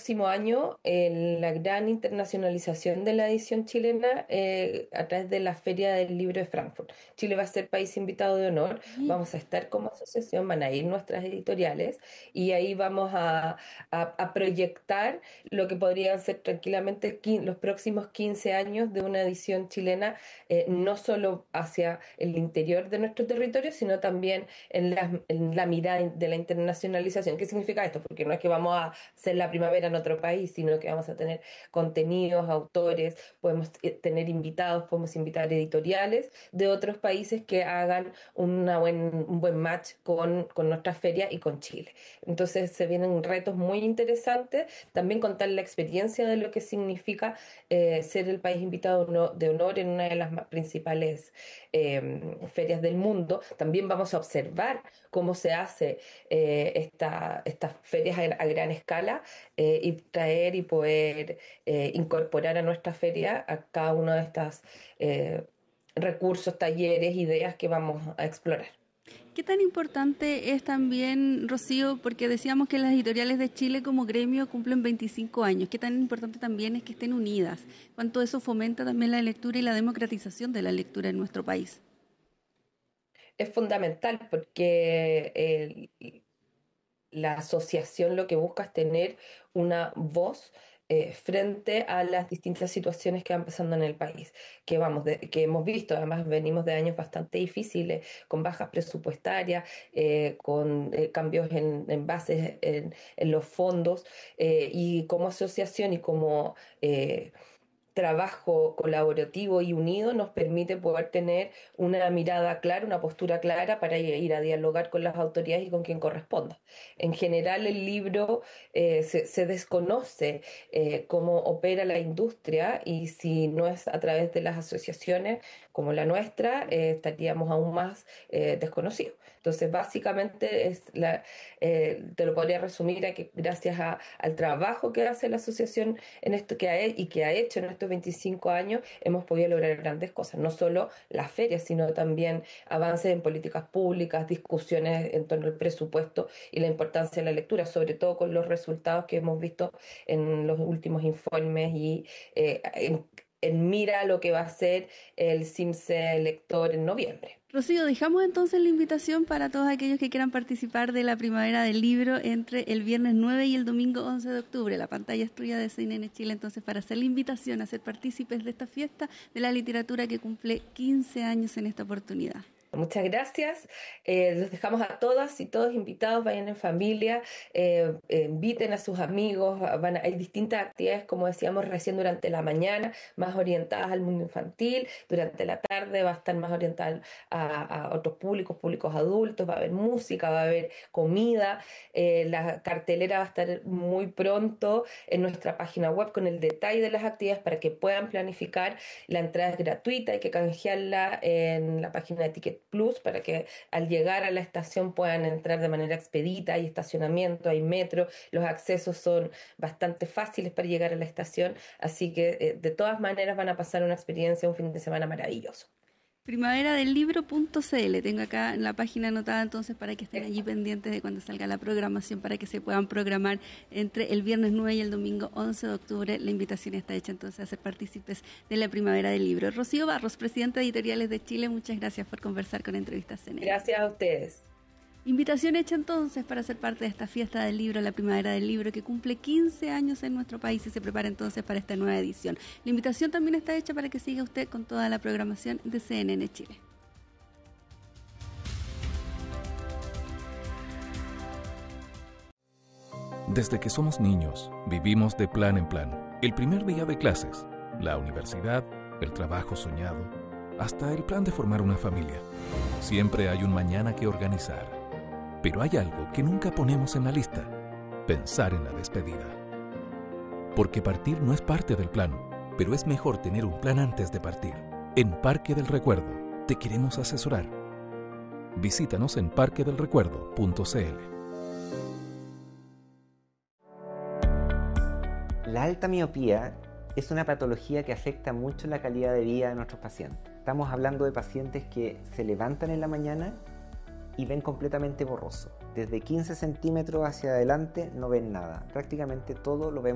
próximo año la gran internacionalización de la edición chilena a través de la Feria del Libro de Frankfurt. Chile va a ser país invitado de honor, Mira. vamos a estar como asociación, van a ir nuestras editoriales y ahí vamos a proyectar lo que podrían ser tranquilamente los próximos 15 años de una edición chilena, no solo hacia el interior de nuestro territorio, sino también en la mirada de la internacionalización. ¿Qué significa esto? Porque no es que vamos a hacer la primavera en otro país, sino que vamos a tener contenidos, autores, podemos tener invitados, podemos invitar editoriales de otros países que hagan un buen match con nuestra feria y con Chile. Entonces se vienen retos muy interesantes, también contar la experiencia de lo que significa ser el país invitado de honor en una de las principales ferias del mundo. También vamos a observar cómo se hace estas ferias a gran escala, y traer y poder incorporar a nuestra feria a cada uno de estos recursos, talleres, ideas que vamos a explorar. ¿Qué tan importante es también, Rocío, porque decíamos que las editoriales de Chile como gremio cumplen 25 años? ¿Qué tan importante también es que estén unidas? ¿Cuánto eso fomenta también la lectura y la democratización de la lectura en nuestro país? Es fundamental porque la asociación lo que busca es tener una voz frente a las distintas situaciones que van pasando en el país, que hemos visto. Además venimos de años bastante difíciles, con bajas presupuestarias, con cambios en bases en los fondos, y como asociación y como trabajo colaborativo y unido nos permite poder tener una mirada clara, una postura clara para ir a dialogar con las autoridades y con quien corresponda. En general, el libro se desconoce cómo opera la industria, y si no es a través de las asociaciones como la nuestra, estaríamos aún más desconocidos. Entonces, básicamente te lo podría resumir a que gracias al trabajo que hace la asociación en esto y que ha hecho en estos 25 años, hemos podido lograr grandes cosas, no solo las ferias, sino también avances en políticas públicas, discusiones en torno al presupuesto y la importancia de la lectura, sobre todo con los resultados que hemos visto en los últimos informes y en mira lo que va a ser el CIMSE lector en noviembre. Rocío, dejamos entonces la invitación para todos aquellos que quieran participar de la Primavera del Libro entre el viernes 9 y el domingo 11 de octubre. La pantalla es tuya de CNN Chile, entonces, para hacer la invitación a ser partícipes de esta fiesta de la literatura que cumple 15 años en esta oportunidad. Muchas gracias. Los dejamos a todas y todos invitados, vayan en familia, inviten a sus amigos. Hay distintas actividades, como decíamos recién, durante la mañana, más orientadas al mundo infantil. Durante la tarde va a estar más orientada a otros públicos adultos. Va a haber música, va a haber comida. La cartelera va a estar muy pronto en nuestra página web con el detalle de las actividades para que puedan planificar. La entrada es gratuita, hay que canjearla en la página de Ticket Plus para que al llegar a la estación puedan entrar de manera expedita. Hay estacionamiento, hay metro, los accesos son bastante fáciles para llegar a la estación, así que de todas maneras van a pasar una experiencia, un fin de semana maravilloso. Primaveradelibro.cl. Tengo acá en la página anotada entonces para que estén allí pendientes de cuando salga la programación, para que se puedan programar entre el viernes 9 y el domingo 11 de octubre. La invitación está hecha entonces a ser partícipes de la Primavera del Libro. Rocío Barros, presidenta de Editoriales de Chile, muchas gracias por conversar con Entrevistas CNN. Gracias a ustedes. Invitación hecha entonces para ser parte de esta fiesta del libro, la Primavera del Libro, que cumple 15 años en nuestro país y se prepara entonces para esta nueva edición. La invitación también está hecha para que siga usted con toda la programación de CNN Chile. Desde que somos niños, vivimos de plan en plan. El primer día de clases, la universidad, el trabajo soñado, hasta el plan de formar una familia. Siempre hay un mañana que organizar. Pero hay algo que nunca ponemos en la lista: pensar en la despedida. Porque partir no es parte del plan, pero es mejor tener un plan antes de partir. En Parque del Recuerdo te queremos asesorar. Visítanos en parquedelrecuerdo.cl. La alta miopía es una patología que afecta mucho la calidad de vida de nuestros pacientes. Estamos hablando de pacientes que se levantan en la mañana y ven completamente borroso. Desde 15 centímetros hacia adelante no ven nada. Prácticamente todo lo vemos